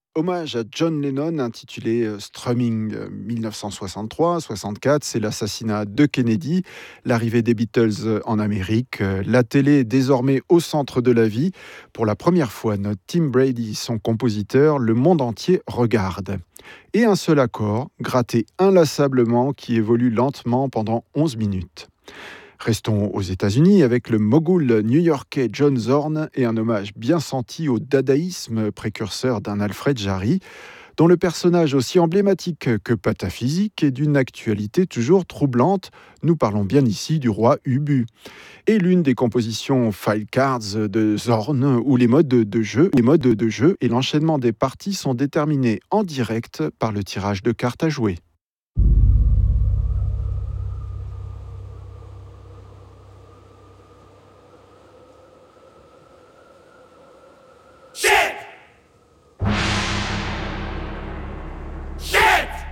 Hommage à John Lennon intitulé Strumming 1963-64, c'est l'assassinat de Kennedy, l'arrivée des Beatles en Amérique, la télé est désormais au centre de la vie. Pour la première fois, notre Tim Brady, son compositeur, le monde entier regarde. Et un seul accord, gratté inlassablement, qui évolue lentement pendant 11 minutes. Restons aux États-Unis avec le mogul new-yorkais John Zorn et un hommage bien senti au dadaïsme précurseur d'un Alfred Jarry, dont le personnage aussi emblématique que pataphysique est d'une actualité toujours troublante. Nous parlons bien ici du roi Ubu. Et l'une des compositions File Cards de Zorn, où les modes de jeu et l'enchaînement des parties sont déterminés en direct par le tirage de cartes à jouer.